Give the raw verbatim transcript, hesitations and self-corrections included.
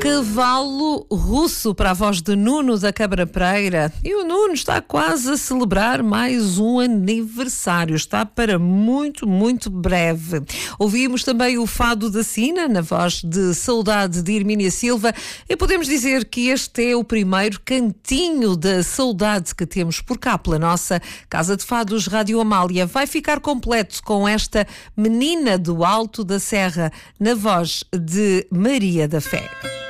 Cavalo Russo para a voz de Nuno da Câmara Pereira. E o Nuno está quase a celebrar mais um aniversário. Está para muito, muito breve. Ouvimos também o Fado da Sina, na voz de Saudade de Hermínia Silva. E podemos dizer que este é o primeiro cantinho da saudade que temos por cá pela nossa Casa de Fados Rádio Amália. Vai ficar completo com esta Menina do Alto da Serra, na voz de Maria da Fé.